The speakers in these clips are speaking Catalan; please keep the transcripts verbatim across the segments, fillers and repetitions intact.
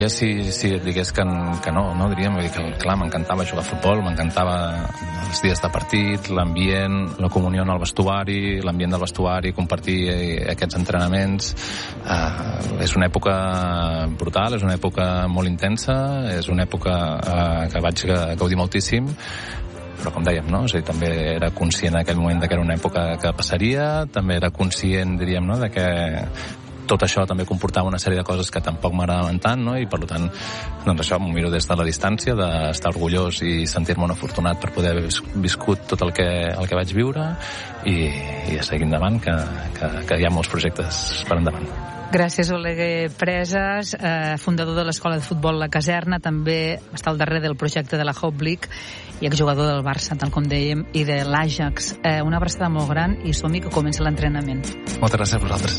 Ja si, si et digués que, que no, no diríem, vull dir que clar, m'encantava jugar a futbol, m'encantava els dies de partit, l'ambient, la comunió en el vestuari, l'ambient del vestuari, compartir aquests entrenaments. Uh, és una època brutal, és una època molt intensa, és una època uh, que vaig gaudir moltíssim, però com dèiem, no? O sigui, també era conscient en aquell moment que era una època que passaria, també era conscient, diríem, no? De que tot això també comportava una sèrie de coses que tampoc m'agradaven tant, no? I per tant, doncs això m'ho miro des de la distància, d'estar orgullós i sentir-me un afortunat per poder haver viscut tot el que, el que vaig viure i, i a seguir endavant, que, que, que hi ha molts projectes per endavant. Gràcies, Oleguer Presas, eh, fundador de l'Escola de Futbol La Caserna, també està al darrere del projecte de la Hope League i exjugador del Barça, tal com dèiem, i de l'Ajax. Eh, una abraçada molt gran i som-hi que comença l'entrenament. Moltes gràcies a vosaltres.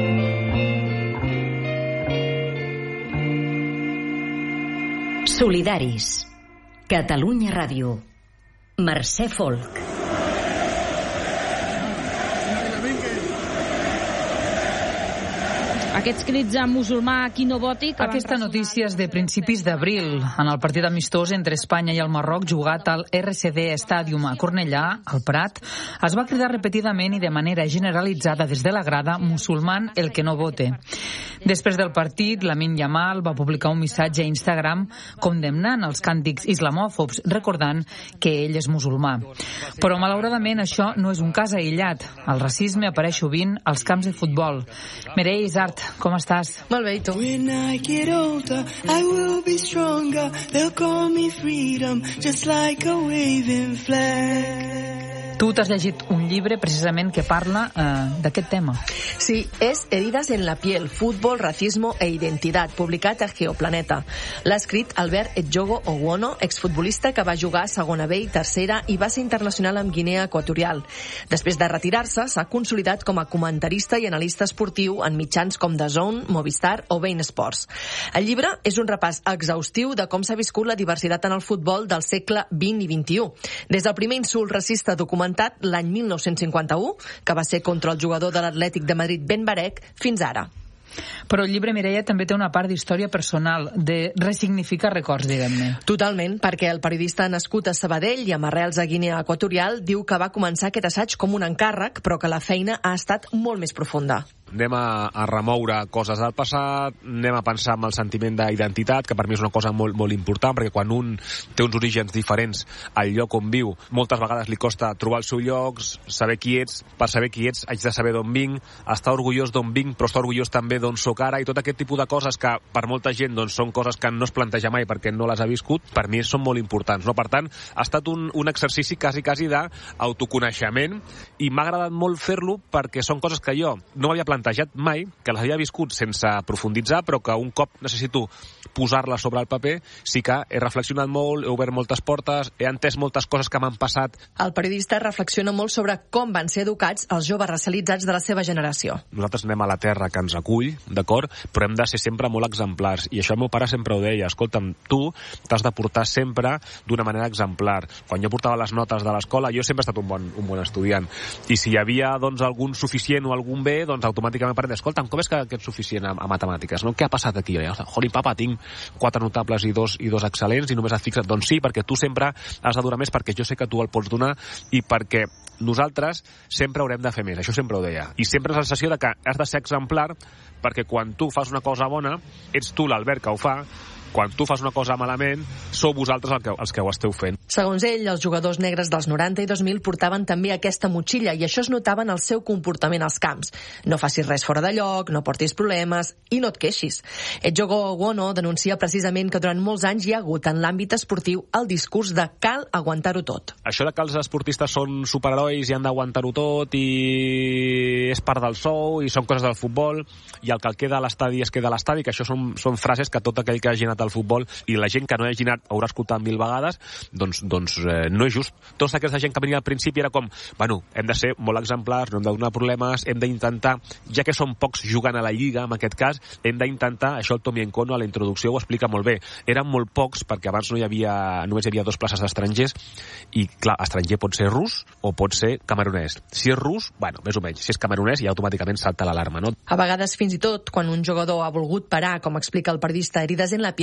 Solidaris. Catalunya Ràdio. Mercè Folk. Aquests crits a musulmà qui no voti... Aquesta notícia és de principis d'abril. En el partit amistós entre Espanya i el Marroc jugat al R C D Stadium a Cornellà, al Prat, es va cridar repetidament i de manera generalitzada des de la grada musulman el que no vote. Després del partit, Lamine Yamal va publicar un missatge a Instagram condemnant els càntics islamòfobs, recordant que ell és musulmà. Però, malauradament, això no és un cas aïllat. El racisme apareix sovint als camps de futbol. Mireia Isart, com estàs? Molt bé, i tu? When I get older, I will be stronger. They'll call me freedom, just like a waving flag. Tu t'has llegit un llibre precisament que parla eh, d'aquest tema. Sí, és Heridas en la piel, futbol, racismo e identitat, publicat a Geoplaneta. L'ha escrit Albert Edjogo Owono, exfutbolista que va jugar a segona B i tercera i va ser internacional amb Guinea Equatorial. Després de retirar-se, s'ha consolidat com a comentarista i analista esportiu en mitjans com D A Z N, Movistar o Bein Sports. El llibre és un repàs exhaustiu de com s'ha viscut la diversitat en el futbol del segle vint i vint-i-u. Des del primer insult racista documentat l'any mil nou-cents cinquanta-u, que va ser contra el jugador de l'Atlètic de Madrid Ben Barek, fins ara. Però el llibre, Mireia, també té una part d'història personal, de ressignificar records, diguem-ne. Totalment, perquè el periodista nascut a Sabadell i amb arrels a Guinea Equatorial diu que va començar aquest assaig com un encàrrec, però que la feina ha estat molt més profunda. Anem a, a remoure coses del passat, anem a pensar en el sentiment d'identitat, que per mi és una cosa molt, molt important, perquè quan un té uns orígens diferents al lloc on viu, moltes vegades li costa trobar el seu lloc, saber qui ets. Per saber qui ets haig de saber d'on vinc, estar orgullós d'on vinc, però estar orgullós també d'on sóc ara, i tot aquest tipus de coses que per molta gent doncs, són coses que no es planteja mai perquè no les ha viscut, per mi són molt importants. No? Per tant, ha estat un, un exercici quasi, quasi d'autoconeixement, i m'ha agradat molt fer-lo perquè són coses que jo no m'havia plantejat mai, que les havia viscut sense profunditzar, però que un cop necessito posar-les sobre el paper, sí que he reflexionat molt, he obert moltes portes, he entès moltes coses que m'han passat. El periodista reflexiona molt sobre com van ser educats els joves racialitzats de la seva generació. Nosaltres anem a la terra que ens acull, d'acord? Però hem de ser sempre molt exemplars, i això el meu pare sempre ho deia: escolta'm, tu t'has de portar sempre d'una manera exemplar. Quan jo portava les notes de l'escola, jo sempre he estat un bon, un bon estudiant, i si hi havia doncs, algun suficient o algun bé, doncs automàticament parlem, escolta'm, com és que ets suficient a, a matemàtiques? No? Què ha passat aquí? Joli, papa, tinc quatre notables i dos, i dos excel·lents i només et fixes. Doncs sí, perquè tu sempre has de donar més, perquè jo sé que tu el pots donar i perquè nosaltres sempre haurem de fer més. Això sempre ho deia. I sempre és la sensació de que has de ser exemplar, perquè quan tu fas una cosa bona, ets tu l'Albert que ho fa. Quan tu fas una cosa malament, sou vosaltres el que, els que ho esteu fent. Segons ell, els jugadors negres dels noranta i dos mil portaven també aquesta motxilla, i això es notava en el seu comportament als camps. No facis res fora de lloc, no portis problemes i no et queixis. Edjogo Owono denuncia precisament que durant molts anys hi ha hagut en l'àmbit esportiu el discurs de cal aguantar-ho tot. Això de que els esportistes són superherois i han d'aguantar-ho tot i és part del sou i són coses del futbol, i el que el queda a l'estadi es queda a l'estadi, que això són, són frases que tot aquell que hagi anat al futbol, i la gent que no hagi anat haurà escoltat mil vegades, doncs, doncs eh, no és just. Tota aquesta gent que venia al principi era com, bueno, hem de ser molt exemplars, no hem de donar problemes, hem d'intentar, ja que som pocs jugant a la Lliga, en aquest cas, hem d'intentar, això el Tomi Encono a la introducció ho explica molt bé, eren molt pocs perquè abans no hi havia, només hi havia dos places d'estrangers, i clar, estranger pot ser rus o pot ser camerunès. Si és rus, bueno, més o menys, si és camerunès ja automàticament salta l'alarma, no? A vegades, fins i tot, quan un jugador ha volgut parar, com explica el periodista Heridas en la piel,